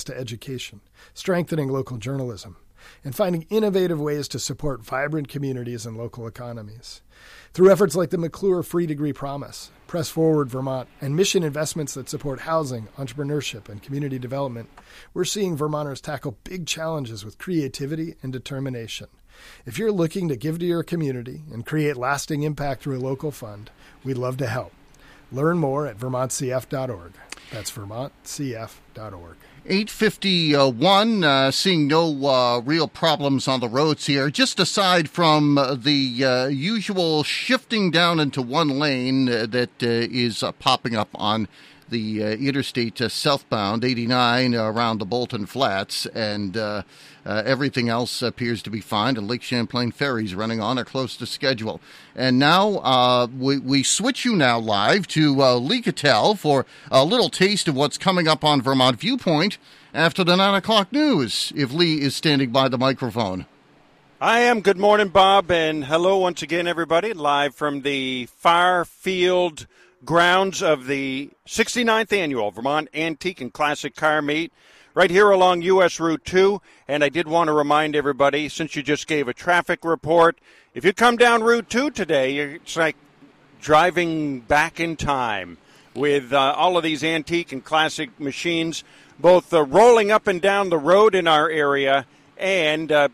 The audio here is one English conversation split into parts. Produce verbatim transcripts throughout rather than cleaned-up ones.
to education, strengthening local journalism, and finding innovative ways to support vibrant communities and local economies. Through efforts like the McClure Free Degree Promise, Press Forward Vermont, and mission investments that support housing, entrepreneurship, and community development, we're seeing Vermonters tackle big challenges with creativity and determination. If you're looking to give to your community and create lasting impact through a local fund, we'd love to help. Learn more at vermont c f dot org. That's vermont c f dot org. eight fifty-one, uh, seeing no uh, real problems on the roads here, just aside from uh, the uh, usual shifting down into one lane uh, that uh, is uh, popping up on the uh, interstate uh, southbound eighty-nine uh, around the Bolton Flats, and uh, uh, everything else appears to be fine. And Lake Champlain ferries running on are close to schedule. And now uh, we, we switch you now live to uh, Lee Cattell for a little taste of what's coming up on Vermont Viewpoint after the nine o'clock news, if Lee is standing by the microphone. I am. Good morning, Bob, and hello once again, everybody, live from the far field grounds of the sixty-ninth Annual Vermont Antique and Classic Car Meet, right here along U S Route two. And I did want to remind everybody, since you just gave a traffic report, if you come down Route two today, it's like driving back in time with uh, all of these antique and classic machines, both uh, rolling up and down the road in our area, and uh,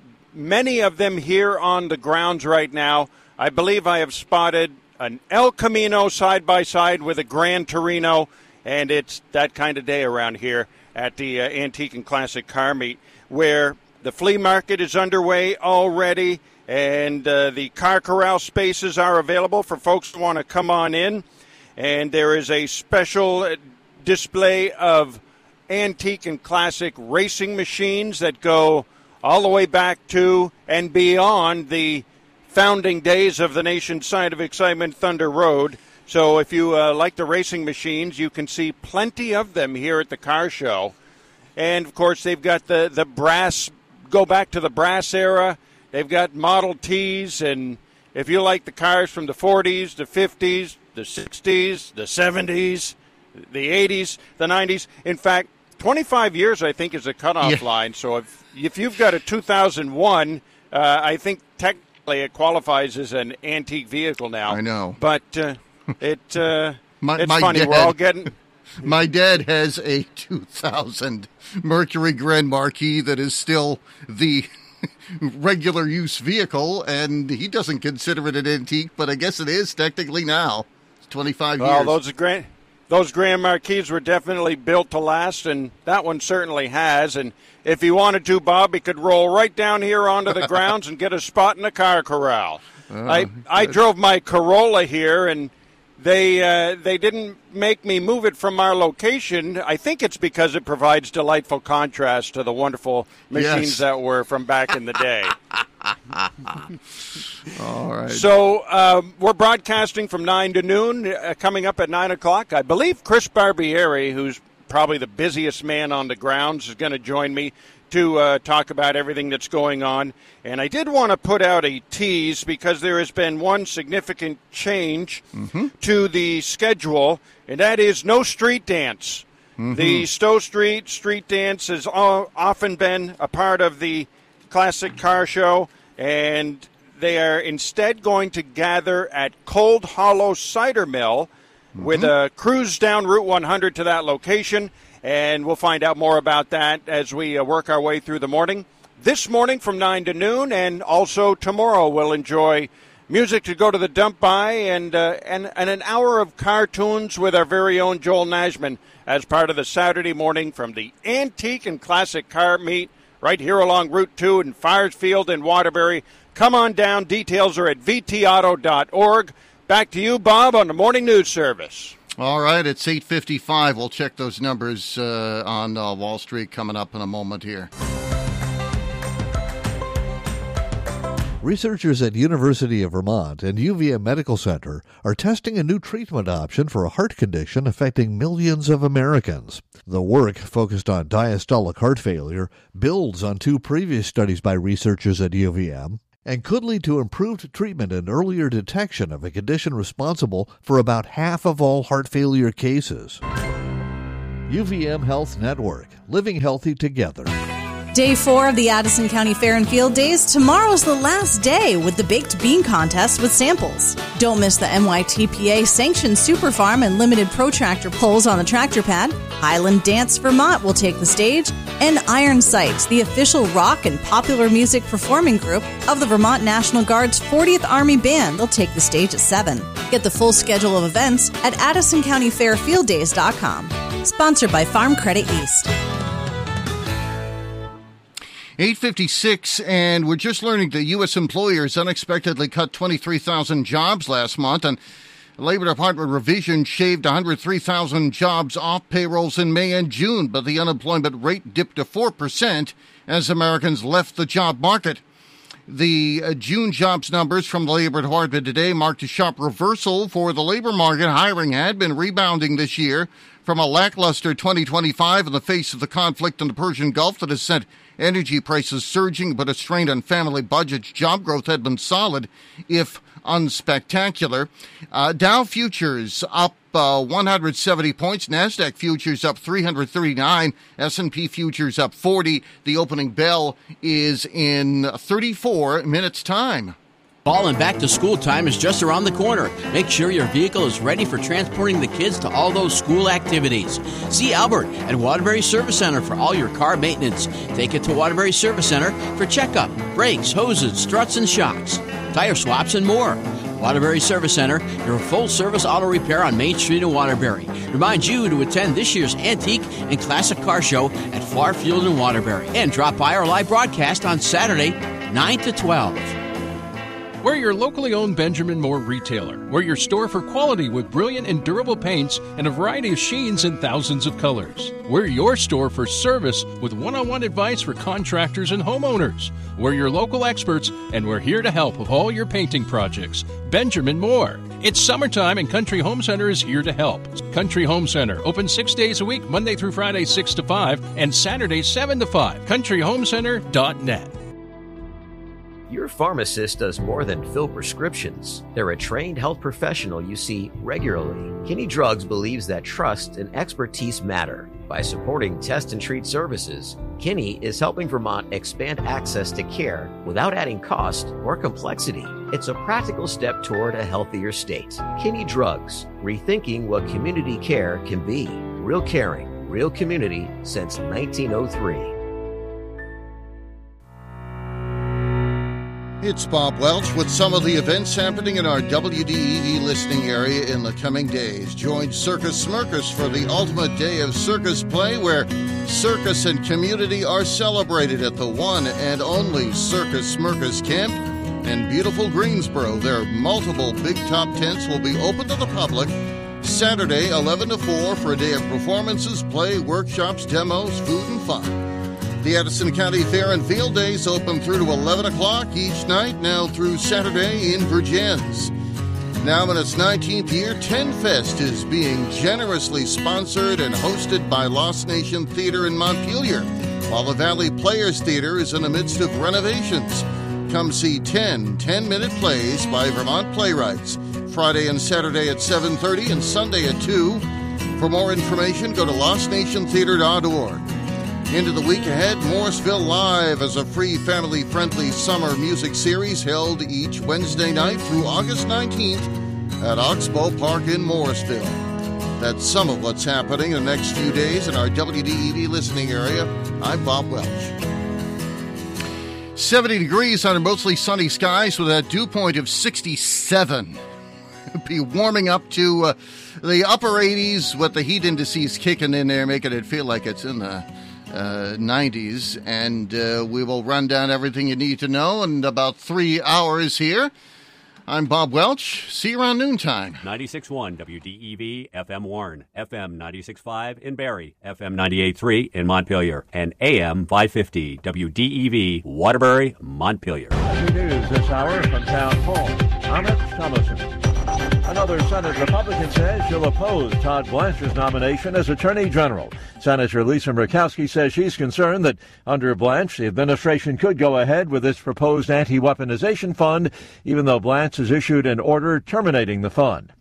many of them here on the grounds right now. I believe I have spotted an El Camino side-by-side with a Gran Torino, and it's that kind of day around here at the uh, Antique and Classic Car Meet, where the flea market is underway already, and uh, the car corral spaces are available for folks who want to come on in. And there is a special display of antique and classic racing machines that go all the way back to and beyond the founding days of the nation's Sign of Excitement, Thunder Road. So if you uh, like the racing machines, you can see plenty of them here at the car show. And, of course, they've got the, the brass, go back to the brass era. They've got Model Ts, and if you like the cars from the forties, the fifties, the sixties, the seventies, the eighties, the nineties. In fact, twenty-five years, I think, is a cutoff yeah. line. So if if you've got a two thousand one, uh, I think technically it qualifies as an antique vehicle now. I know. But uh, it uh, my, it's my funny. Dad, We're all getting... My dad has a two thousand Mercury Grand Marquis that is still the regular use vehicle, and he doesn't consider it an antique, but I guess it is technically now. It's twenty-five well, years. Those grand, those Grand Marquis were definitely built to last, and that one certainly has. And if he wanted to, Bob, he could roll right down here onto the grounds and get a spot in a car corral. Oh, I I drove my Corolla here, and They uh, they didn't make me move it from our location. I think it's because it provides delightful contrast to the wonderful machines yes. that were from back in the day. All right. So um, we're broadcasting from nine to noon. Uh, coming up at nine o'clock, I believe Chris Barbieri, who's probably the busiest man on the grounds, is going to join me to uh, talk about everything that's going on. And I did want to put out a tease because there has been one significant change mm-hmm. to the schedule, and that is no street dance. Mm-hmm. The Stowe Street street dance has all, often been a part of the Classic Car Show, and they are instead going to gather at Cold Hollow Cider Mill mm-hmm. with a cruise down Route one hundred to that location. And we'll find out more about that as we uh, work our way through the morning. This morning from nine to noon, and also tomorrow we'll enjoy music to go to the dump by and, uh, and, and an hour of cartoons with our very own Joel Nashman as part of the Saturday morning from the Antique and Classic Car Meet right here along Route two in Firesfield and Waterbury. Come on down. Details are at v t auto dot org. Back to you, Bob, on the Morning News Service. All right, it's eight fifty-five. We'll check those numbers uh, on uh, Wall Street coming up in a moment here. Researchers at University of Vermont and U V M Medical Center are testing a new treatment option for a heart condition affecting millions of Americans. The work, focused on diastolic heart failure, builds on two previous studies by researchers at U V M and could lead to improved treatment and earlier detection of a condition responsible for about half of all heart failure cases. U V M Health Network, living healthy together. Day four of the Addison County Fair and Field Days. Tomorrow's the last day with the Baked Bean Contest with samples. Don't miss the N Y T P A-sanctioned Super Farm and limited protractor pulls on the tractor pad. Highland Dance Vermont will take the stage. And Iron Sights, the official rock and popular music performing group of the Vermont National Guard's fortieth Army Band, will take the stage at seven. Get the full schedule of events at addison county fair field days dot com. Sponsored by Farm Credit East. eight fifty-six, and we're just learning that U S employers unexpectedly cut twenty-three thousand jobs last month, and the Labor Department revision shaved one hundred three thousand jobs off payrolls in May and June, but the unemployment rate dipped to four percent as Americans left the job market. The uh, June jobs numbers from the Labor Department today marked a sharp reversal for the labor market. Hiring had been rebounding this year from a lackluster twenty twenty-five in the face of the conflict in the Persian Gulf that has sent energy prices surging, but a strain on family budgets. Job growth had been solid, if unspectacular. Uh, Dow futures up uh, one hundred seventy points. NASDAQ futures up three hundred thirty-nine. S and P futures up forty. The opening bell is in thirty-four minutes' time. Fall and back to school time is just around the corner. Make sure your vehicle is ready for transporting the kids to all those school activities. See Albert at Waterbury Service Center for all your car maintenance. Take it to Waterbury Service Center for checkup, brakes, hoses, struts, and shocks, tire swaps, and more. Waterbury Service Center, your full-service auto repair on Main Street in Waterbury. Reminds you to attend this year's Antique and Classic Car Show at Farfield in Waterbury. And drop by our live broadcast on Saturday, nine to twelve. We're your locally owned Benjamin Moore retailer. We're your store for quality with brilliant and durable paints and a variety of sheens in thousands of colors. We're your store for service with one-on-one advice for contractors and homeowners. We're your local experts, and we're here to help with all your painting projects. Benjamin Moore. It's summertime, and Country Home Center is here to help. Country Home Center, open six days a week, Monday through Friday, six to five, and Saturday, seven to five. country home center dot net. Your pharmacist does more than fill prescriptions. They're a trained health professional you see regularly. Kinney Drugs believes that trust and expertise matter. By supporting test and treat services, Kinney is helping Vermont expand access to care without adding cost or complexity. It's a practical step toward a healthier state. Kinney Drugs, rethinking what community care can be. Real caring, real community since nineteen oh three. It's Bob Welch with some of the events happening in our W D E V listening area in the coming days. Join Circus Smirkus for the ultimate day of circus play, where circus and community are celebrated at the one and only Circus Smirkus Camp in beautiful Greensboro. Their multiple big top tents will be open to the public Saturday, eleven to four, for a day of performances, play, workshops, demos, food, and fun. The Addison County Fair and Field Days open through to eleven o'clock each night, now through Saturday in Virgins. Now in its nineteenth year, Ten Fest is being generously sponsored and hosted by Lost Nation Theater in Montpelier, while the Valley Players Theater is in the midst of renovations. Come see ten ten-minute plays by Vermont playwrights, Friday and Saturday at seven thirty and Sunday at two. For more information, go to lost nation theater dot org. Into the week ahead, Morrisville Live is a free, family-friendly summer music series held each Wednesday night through August nineteenth at Oxbow Park in Morrisville. That's some of what's happening in the next few days in our W D E V listening area. I'm Bob Welch. seventy degrees under mostly sunny skies with a dew point of sixty-seven. It'll be warming up to uh, the upper eighties with the heat indices kicking in there, making it feel like it's in the Uh, nineties, and uh, we will run down everything you need to know in about three hours here. I'm Bob Welch. See you around noontime. ninety-six point one W D E V, F M Warren, F M ninety-six point five in Barrie, F M ninety-eight point three in Montpelier, and A M five fifty W D E V, Waterbury, Montpelier. News this hour from Town Hall. Amit Thomason. Another Senate Republican says she'll oppose Todd Blanche's nomination as Attorney General. Senator Lisa Murkowski says she's concerned that under Blanche, the administration could go ahead with its proposed anti-weaponization fund, even though Blanche has issued an order terminating the fund.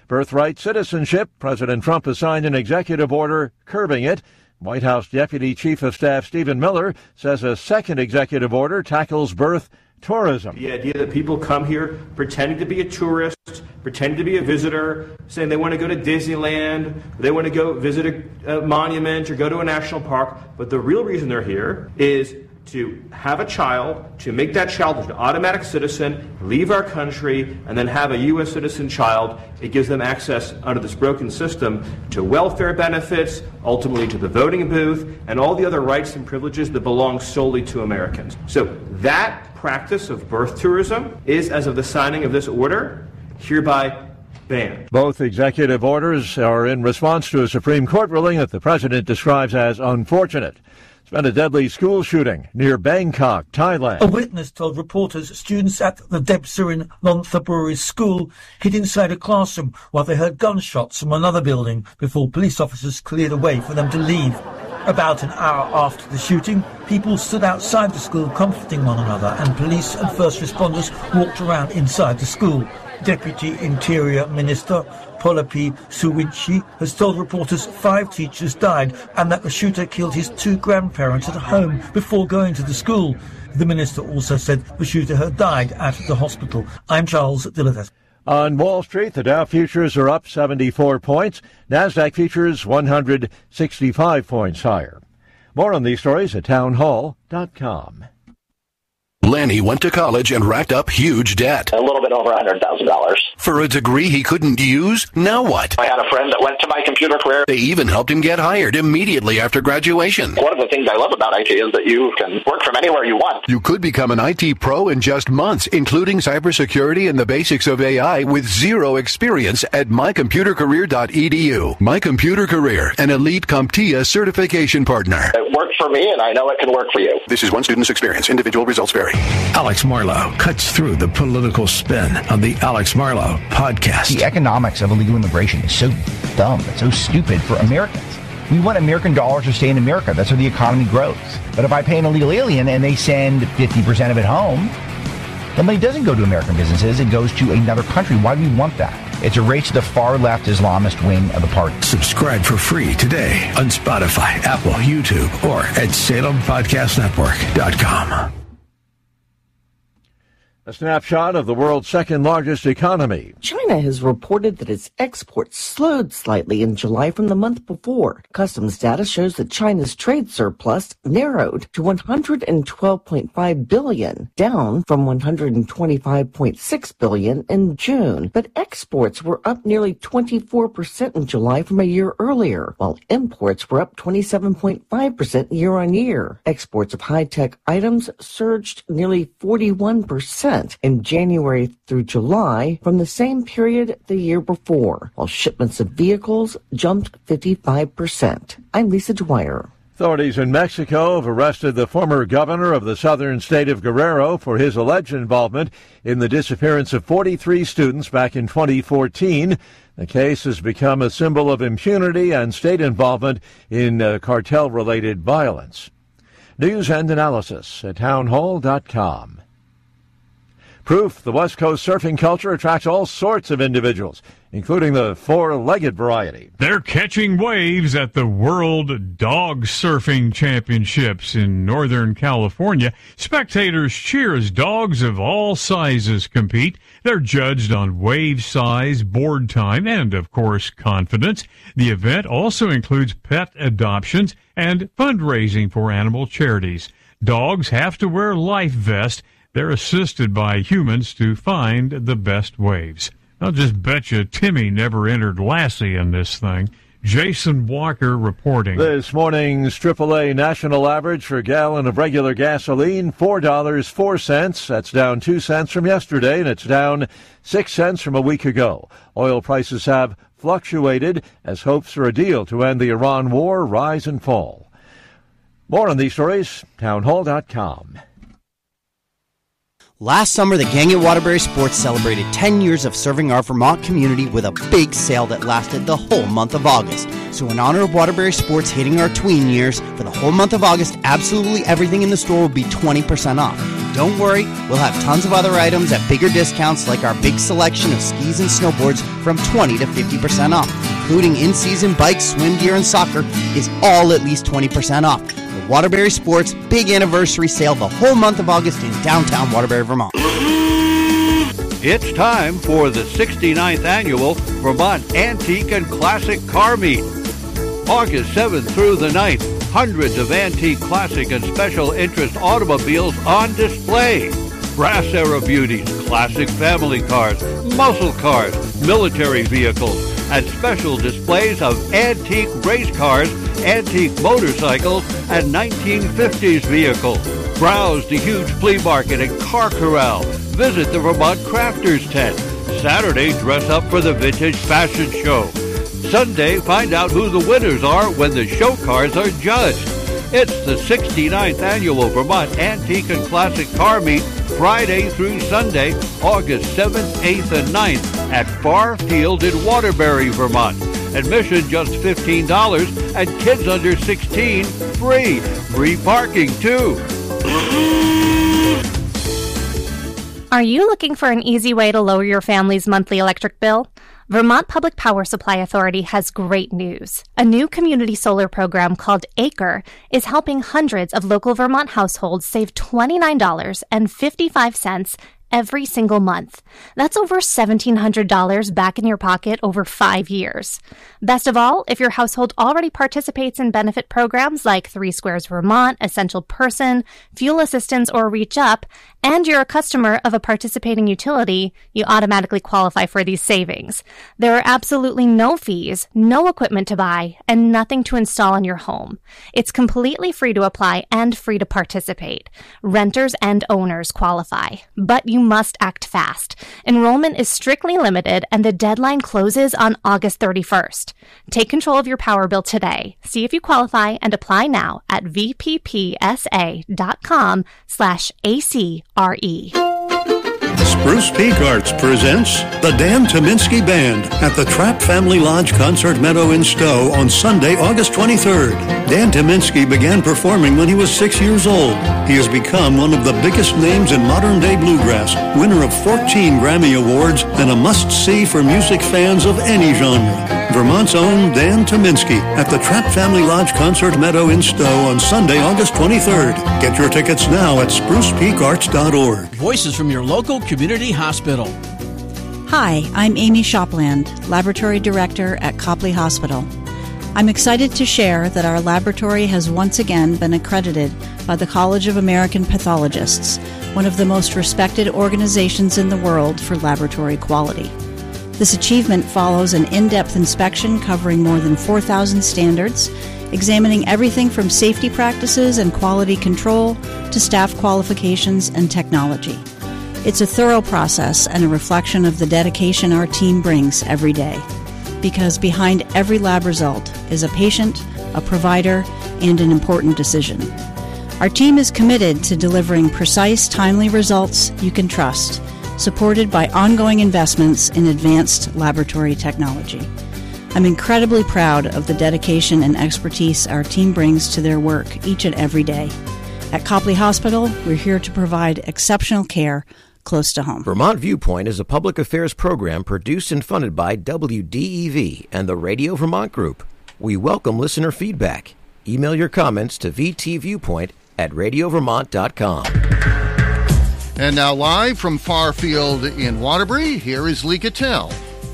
Birthright citizenship. President Trump has signed an executive order curbing it. White House Deputy Chief of Staff Stephen Miller says a second executive order tackles birth tourism. The idea that people come here pretending to be a tourist, pretending to be a visitor, saying they want to go to Disneyland, they want to go visit a, a monument or go to a national park, but the real reason they're here is to have a child, to make that child an automatic citizen, leave our country, and then have a U S citizen child. It gives them access under this broken system to welfare benefits, ultimately to the voting booth, and all the other rights and privileges that belong solely to Americans. So that practice of birth tourism is, as of the signing of this order, hereby banned. Both executive orders are in response to a Supreme Court ruling that the president describes as unfortunate. It's been a deadly school shooting near Bangkok, Thailand. A witness told reporters students at the Debsurin Nonthaburi school hid inside a classroom while they heard gunshots from another building before police officers cleared a way for them to leave. About an hour after the shooting, people stood outside the school comforting one another, and police and first responders walked around inside the school. Deputy Interior Minister Polapi Suwinchi has told reporters five teachers died and that the shooter killed his two grandparents at home before going to the school. The minister also said the shooter had died at the hospital. I'm Charles Dillard. On Wall Street, the Dow futures are up seventy-four points. NASDAQ futures one hundred sixty-five points higher. More on these stories at town hall dot com. Lanny went to college and racked up huge debt. A little bit over one hundred thousand dollars. For a degree he couldn't use? Now what? I had a friend that went to my computer career. They even helped him get hired immediately after graduation. One of the things I love about I T is that you can work from anywhere you want. You could become an I T pro in just months, including cybersecurity and the basics of A I with zero experience at my computer career dot e d u. My Computer Career, an elite CompTIA certification partner. It worked for me, and I know it can work for you. This is one student's experience. Individual results vary. Alex Marlow cuts through the political spin on the Alex Marlow podcast. The economics of illegal immigration is so dumb. It's so stupid for Americans. We want American dollars to stay in America. That's how the economy grows. But if I pay an illegal alien and they send fifty percent of it home, the money doesn't go to American businesses. It goes to another country. Why do we want that? It's a race to the far-left Islamist wing of the party. Subscribe for free today on Spotify, Apple, YouTube, or at Salem Podcast Network dot com. A snapshot of the world's second-largest economy. China has reported that its exports slowed slightly in July from the month before. Customs data shows that China's trade surplus narrowed to one hundred twelve point five billion dollars, down from one hundred twenty-five point six billion dollars in June. But exports were up nearly twenty-four percent in July from a year earlier, while imports were up twenty-seven point five percent year-on-year. Exports of high-tech items surged nearly forty-one percent in January through July from the same period the year before, while shipments of vehicles jumped fifty-five percent. I'm Lisa Dwyer. Authorities in Mexico have arrested the former governor of the southern state of Guerrero for his alleged involvement in the disappearance of forty-three students back in twenty fourteen. The case has become a symbol of impunity and state involvement in uh, cartel-related violence. News and analysis at town hall dot com. Proof the West Coast surfing culture attracts all sorts of individuals, including the four-legged variety. They're catching waves at the World Dog Surfing Championships in Northern California. Spectators cheer as dogs of all sizes compete. They're judged on wave size, board time, and, of course, confidence. The event also includes pet adoptions and fundraising for animal charities. Dogs have to wear life vests. They're assisted by humans to find the best waves. I'll just bet you Timmy never entered Lassie in this thing. Jason Walker reporting. This morning's triple A national average for a gallon of regular gasoline, four dollars and four cents. That's down two cents from yesterday, and it's down six cents from a week ago. Oil prices have fluctuated as hopes for a deal to end the Iran war rise and fall. More on these stories, town hall dot com. Last summer, the gang at Waterbury Sports celebrated ten years of serving our Vermont community with a big sale that lasted the whole month of August. So in honor of Waterbury Sports hitting our tween years, for the whole month of August, absolutely everything in the store will be twenty percent off. Don't worry, we'll have tons of other items at bigger discounts like our big selection of skis and snowboards from twenty to fifty percent off, including in-season bikes, swim gear, and soccer is all at least twenty percent off. The Waterbury Sports Big Anniversary Sale the whole month of August in downtown Waterbury, Vermont. It's time for the sixty-ninth Annual Vermont Antique and Classic Car Meet. August seventh through the ninth, hundreds of antique, classic, and special interest automobiles on display. Brass era beauties, classic family cars, muscle cars, military vehicles, and special displays of antique race cars, antique motorcycles, and nineteen fifties vehicles. Browse the huge flea market and car corral. Visit the Vermont Crafters Tent. Saturday, dress up for the Vintage Fashion Show. Sunday, find out who the winners are when the show cars are judged. It's the sixty-ninth Annual Vermont Antique and Classic Car Meet, Friday through Sunday, August seventh, eighth, and ninth at Farr Field in Waterbury, Vermont. Admission just fifteen dollars and kids under sixteen free. Free parking, too. Are you looking for an easy way to lower your family's monthly electric bill? Vermont Public Power Supply Authority has great news. A new community solar program called Acre is helping hundreds of local Vermont households save twenty-nine dollars and fifty-five cents every single month. That's over seventeen hundred dollars back in your pocket over five years. Best of all, if your household already participates in benefit programs like Three Squares Vermont, Essential Person, Fuel Assistance, or Reach Up, and you're a customer of a participating utility, you automatically qualify for these savings. There are absolutely no fees, no equipment to buy, and nothing to install in your home. It's completely free to apply and free to participate. Renters and owners qualify, but you must act fast. Enrollment is strictly limited, and the deadline closes on August thirty-first. Take control of your power bill today. See if you qualify and apply now at vppsa.com slash A-C-R-E. Spruce Peak Arts presents the Dan Tominski Band at the Trapp Family Lodge Concert Meadow in Stowe on Sunday, August twenty-third. Dan Tominski began performing when he was six years old. He has become one of the biggest names in modern-day bluegrass, winner of fourteen Grammy Awards, and a must-see for music fans of any genre. Vermont's own Dan Tominski at the Trapp Family Lodge Concert Meadow in Stowe on Sunday, August twenty-third. Get your tickets now at spruce peak arts dot org. Voices from your local community hospital. Hi, I'm Amy Shopland, Laboratory Director at Copley Hospital. I'm excited to share that our laboratory has once again been accredited by the College of American Pathologists, one of the most respected organizations in the world for laboratory quality. This achievement follows an in-depth inspection covering more than four thousand standards, examining everything from safety practices and quality control to staff qualifications and technology. It's a thorough process and a reflection of the dedication our team brings every day. Because behind every lab result is a patient, a provider, and an important decision. Our team is committed to delivering precise, timely results you can trust, supported by ongoing investments in advanced laboratory technology. I'm incredibly proud of the dedication and expertise our team brings to their work each and every day. At Copley Hospital, we're here to provide exceptional care close to home. Vermont Viewpoint is a public affairs program produced and funded by W D E V and the Radio Vermont Group. We welcome listener feedback. Email your comments to v t viewpoint at radio vermont dot com. And now live from Farr Field in Waterbury, here is Lee Cattell.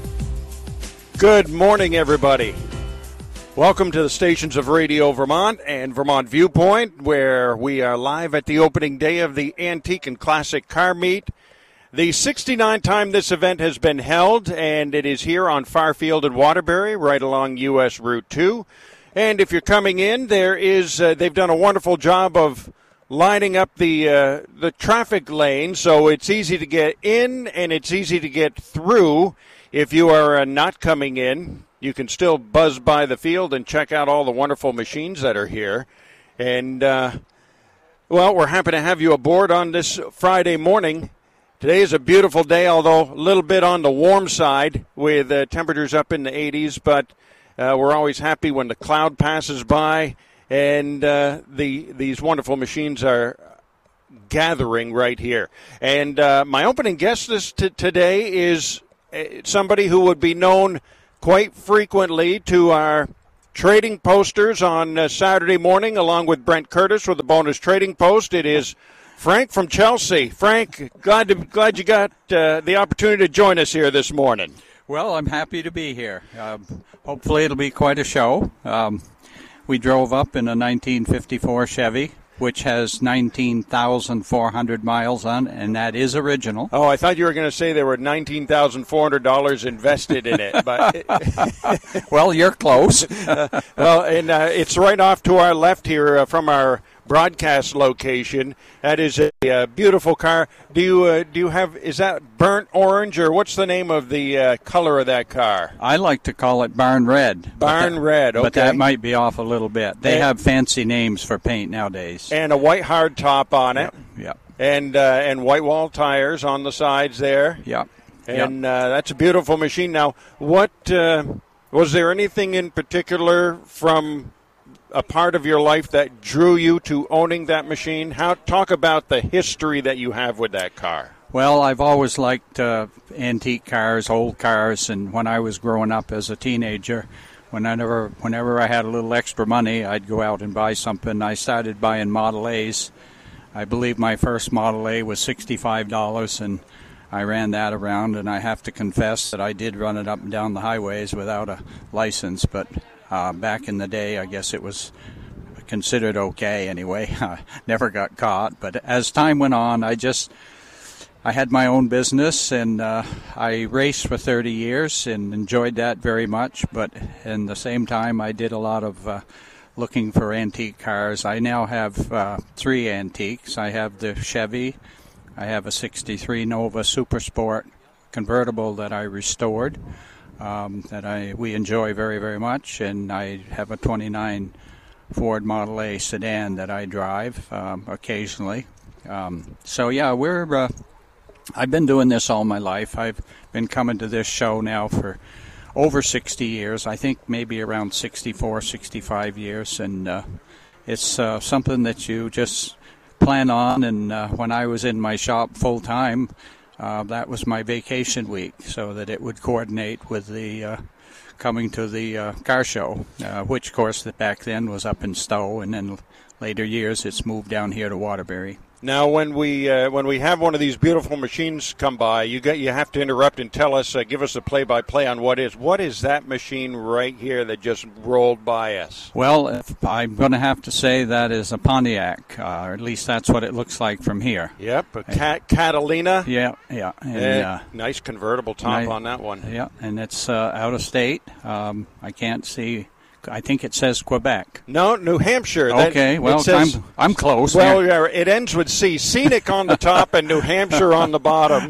Good morning, everybody. Welcome to the stations of Radio Vermont and Vermont Viewpoint, where we are live at the opening day of the Antique and Classic Car Meet. The sixty-ninth time this event has been held, and it is here on Farr Field in Waterbury, right along U S Route two. And if you're coming in, there is uh, they've done a wonderful job of lining up the uh, the traffic lane, so it's easy to get in and it's easy to get through. If you are uh, not coming in, you can still buzz by the field and check out all the wonderful machines that are here. And, uh, well, we're happy to have you aboard on this Friday morning. Today is a beautiful day, although a little bit on the warm side with uh, temperatures up in the eighties, but uh, we're always happy when the cloud passes by and uh, the these wonderful machines are gathering right here. And uh, my opening guest this t- today is somebody who would be known quite frequently to our trading posters on uh, Saturday morning, along with Brent Curtis with the Bonus Trading Post. It is Frank from Chelsea. Frank, glad to, glad you got uh, the opportunity to join us here this morning. Well, I'm happy to be here. Uh, hopefully it'll be quite a show. Um, we drove up in a nineteen fifty-four Chevy, which has nineteen thousand four hundred miles on, and that is original. Oh, I thought you were going to say there were nineteen thousand four hundred dollars invested in it. But well, you're close. uh, well, and uh, it's right off to our left here uh, from our broadcast location. That is a, a beautiful car. Do you uh, do you have, is that burnt orange, or what's the name of the uh, color of that car? I like to call it barn red. Barn that, red, okay. But that might be off a little bit. They and, have fancy names for paint nowadays. And a white hard top on it. Yep. yep. And uh, and white wall tires on the sides there. Yep. And yep. Uh, that's a beautiful machine. Now, what uh, was there anything in particular from a part of your life that drew you to owning that machine? How talk about the history that you have with that car. Well, I've always liked uh, antique cars, old cars, and when I was growing up as a teenager, whenever whenever I had a little extra money, I'd go out and buy something. I started buying Model A's. I believe my first Model A was sixty-five dollars, and I ran that around, and I have to confess that I did run it up and down the highways without a license, but Uh, back in the day, I guess it was considered okay anyway. I never got caught. But as time went on, I just, I had my own business, and uh, I raced for thirty years and enjoyed that very much. But in the same time, I did a lot of uh, looking for antique cars. I now have uh, three antiques. I have the Chevy. I have a sixty-three Nova Super Sport convertible that I restored. Um, that I we enjoy very, very much, and I have a twenty-nine Ford Model A sedan that I drive um, occasionally. Um, so yeah, we're. Uh, I've been doing this all my life. I've been coming to this show now for over sixty years. I think maybe around sixty-four, sixty-five years, and uh, it's uh, something that you just plan on. And uh, when I was in my shop full time, Uh, that was my vacation week, so that it would coordinate with the uh, coming to the uh, car show, uh, which, of course, back then was up in Stowe, and then later years it's moved down here to Waterbury. Now, when we uh, when we have one of these beautiful machines come by, you got you have to interrupt and tell us, uh, give us a play-by-play on what is what is that machine right here that just rolled by us? Well, if I'm going to have to say that is a Pontiac, uh, or at least that's what it looks like from here. Yep, a Cat- Catalina. Yeah, yeah. And, uh, uh, nice convertible top nice, on that one. Yeah, and it's uh, out of state. Um, I can't see. I think it says Quebec. No, New Hampshire. Okay, that, well, says, I'm, I'm close. Well, yeah, it ends with C. Scenic on the top and New Hampshire on the bottom.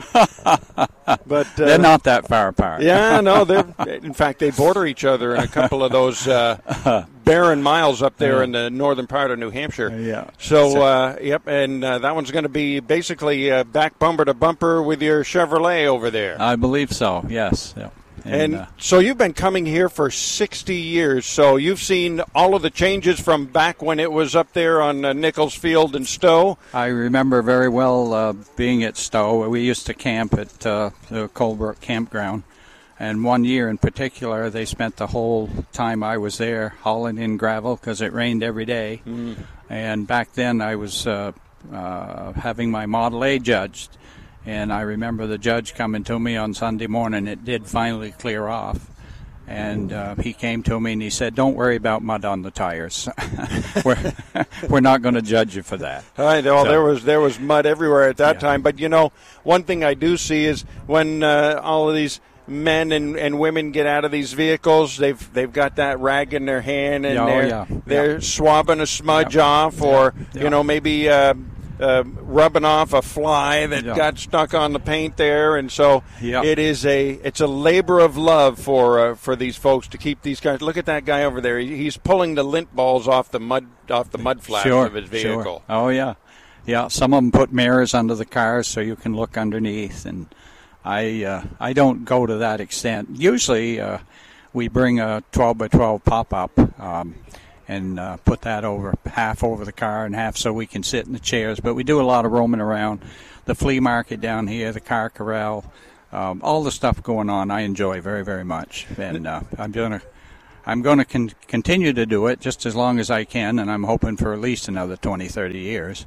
But uh, they're not that far apart. Yeah, no, they're. In fact, they border each other in a couple of those uh, barren miles up there yeah. in the northern part of New Hampshire. Yeah. So, uh, yep, and uh, that one's going to be basically uh, back bumper to bumper with your Chevrolet over there. I believe so. Yes. Yeah. And, and uh, so you've been coming here for sixty years, so you've seen all of the changes from back when it was up there on uh, Nichols Field in Stowe. I remember very well uh, being at Stowe. We used to camp at uh, the Colebrook Campground, and one year in particular, they spent the whole time I was there hauling in gravel because it rained every day. Mm. And back then I was uh, uh, having my Model A judged. And I remember the judge coming to me on Sunday morning. It did finally clear off. And uh, he came to me and he said, don't worry about mud on the tires. we're, we're not going to judge you for that. All right, well, so, there was there was mud everywhere at that yeah. time. But, you know, one thing I do see is when uh, all of these men and, and women get out of these vehicles, they've they've got that rag in their hand and oh, they're, yeah. they're yeah. swabbing a smudge yeah. off or, yeah. you know, maybe uh, uh, rubbing off a fly that yeah. got stuck on the paint there. And so yeah. it is a it's a labor of love for uh, for these folks to keep these guys. Look at that guy over there. He, he's pulling the lint balls off the mud off the mud flaps sure, of his vehicle. Sure. Oh, yeah. Yeah, some of them put mirrors under the cars so you can look underneath, and I uh, I don't go to that extent. Usually uh, we bring a twelve by twelve pop-up, um, and uh, put that over, half over the car and half so we can sit in the chairs. But we do a lot of roaming around. The flea market down here, the car corral, um, all the stuff going on I enjoy very, very much. And uh, I'm going to I'm going to con- continue to do it just as long as I can, and I'm hoping for at least another twenty, thirty years.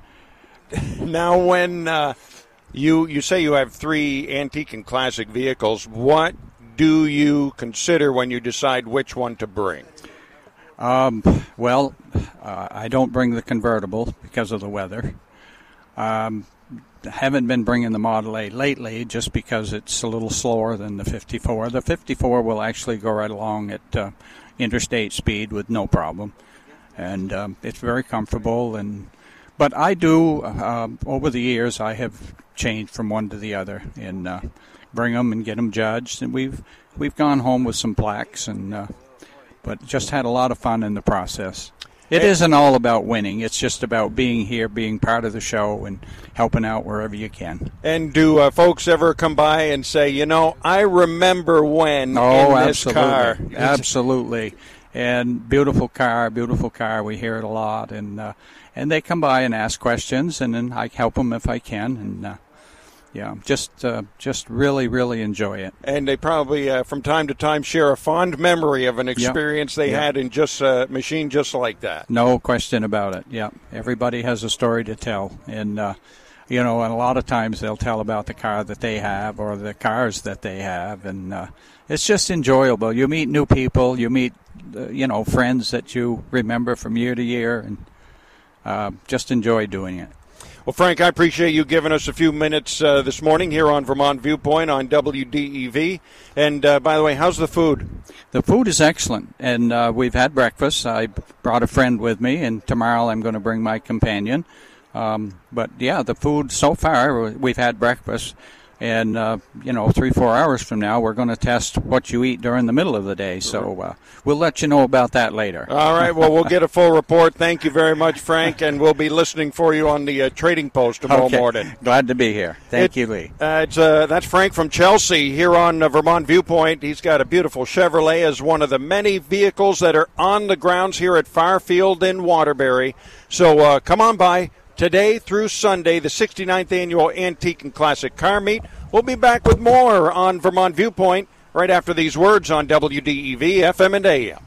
Now, when uh, you you say you have three antique and classic vehicles, what do you consider when you decide which one to bring? Um, well, uh, I don't bring the convertible because of the weather. Um, haven't been bringing the Model A lately just because it's a little slower than the fifty-four. The fifty-four will actually go right along at uh, interstate speed with no problem, and um, it's very comfortable. And but I do uh, over the years I have changed from one to the other and uh, bring them and get them judged, and we've we've gone home with some plaques and uh, but just had a lot of fun in the process. It isn't all about winning. It's just about being here, being part of the show, and helping out wherever you can. And do uh, folks ever come by and say, you know, I remember when oh, in this absolutely. car? Absolutely. And beautiful car, beautiful car. We hear it a lot. And uh, and they come by and ask questions, and then I help them if I can. And uh, yeah, just uh, just really, really enjoy it. And they probably, uh, from time to time, share a fond memory of an experience yep. they yep. had in just a machine just like that. No question about it, yeah. Everybody has a story to tell. And, uh, you know, and a lot of times they'll tell about the car that they have or the cars that they have. And uh, it's just enjoyable. You meet new people. You meet, uh, you know, friends that you remember from year to year. And uh, just enjoy doing it. Well, Frank, I appreciate you giving us a few minutes uh, this morning here on Vermont Viewpoint on W D E V. And, uh, by the way, how's the food? The food is excellent, and uh, we've had breakfast. I brought a friend with me, and tomorrow I'm going to bring my companion. Um, but, yeah, the food so far, we've had breakfast. And, uh, you know, three, four hours from now, we're going to test what you eat during the middle of the day. So uh, we'll let you know about that later. All right. Well, we'll get a full report. Thank you very much, Frank. And we'll be listening for you on the uh, Trading Post tomorrow okay. morning. Glad to be here. Thank it, you, Lee. Uh, it's, uh, that's Frank from Chelsea here on uh, Vermont Viewpoint. He's got a beautiful Chevrolet as one of the many vehicles that are on the grounds here at Farfield in Waterbury. So uh, come on by today through Sunday, the sixty-ninth Annual Antique and Classic Car Meet. We'll be back with more on Vermont Viewpoint right after these words on W D E V, F M and A M.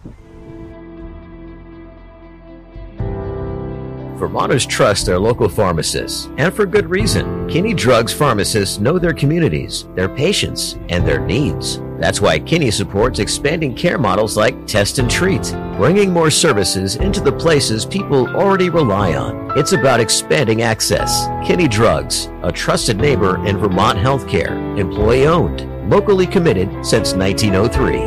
Vermonters trust their local pharmacists, and for good reason. Kinney Drugs pharmacists know their communities, their patients, and their needs. That's why Kinney supports expanding care models like Test and Treat, bringing more services into the places people already rely on. It's about expanding access. Kinney Drugs, a trusted neighbor in Vermont healthcare, employee-owned, locally committed since nineteen oh three.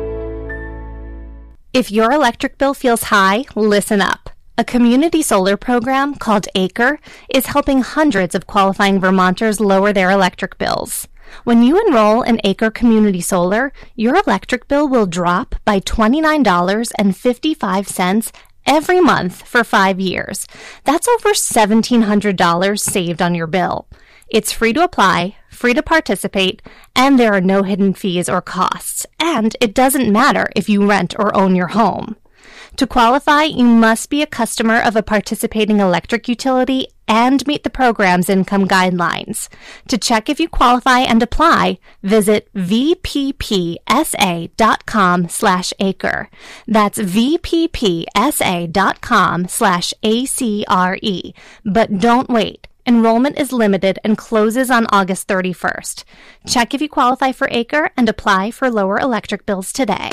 If your electric bill feels high, listen up. A community solar program called Acre is helping hundreds of qualifying Vermonters lower their electric bills. When you enroll in Acre Community Solar, your electric bill will drop by twenty-nine dollars and fifty-five cents every month for five years. That's over seventeen hundred dollars saved on your bill. It's free to apply, free to participate, and there are no hidden fees or costs. And it doesn't matter if you rent or own your home. To qualify, you must be a customer of a participating electric utility and meet the program's income guidelines. To check if you qualify and apply, visit V P P S A dot com slash acre. That's V P P S A dot com slash A C R E. But don't wait. Enrollment is limited and closes on August thirty-first. Check if you qualify for Acre and apply for lower electric bills today.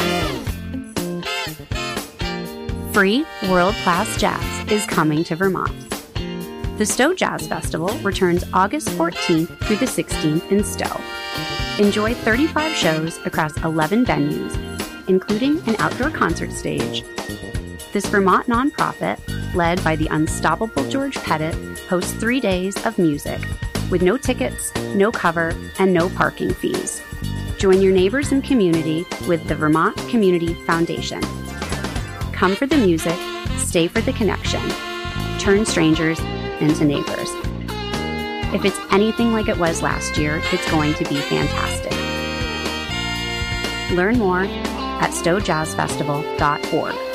Free world-class jazz is coming to Vermont. The Stowe Jazz Festival returns August fourteenth through the sixteenth in Stowe. Enjoy thirty-five shows across eleven venues, including an outdoor concert stage. This Vermont nonprofit, led by the unstoppable George Pettit, hosts three days of music with no tickets, no cover, and no parking fees. Join your neighbors and community with the Vermont Community Foundation. Come for the music, stay for the connection. Turn strangers into neighbors. If it's anything like it was last year, it's going to be fantastic. Learn more at stowe jazz festival dot org.